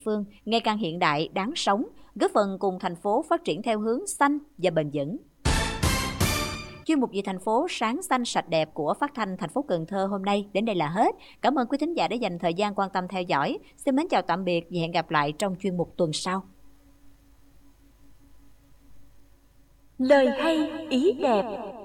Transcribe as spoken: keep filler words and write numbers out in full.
phương ngày càng hiện đại, đáng sống, góp phần cùng thành phố phát triển theo hướng xanh và bền vững. Chuyên mục Vì thành phố sáng xanh sạch đẹp của Phát thanh thành phố Cần Thơ hôm nay đến đây là hết. Cảm ơn quý thính giả đã dành thời gian quan tâm theo dõi. Xin mến chào tạm biệt và hẹn gặp lại trong chuyên mục tuần sau. Lời hay, ý đẹp.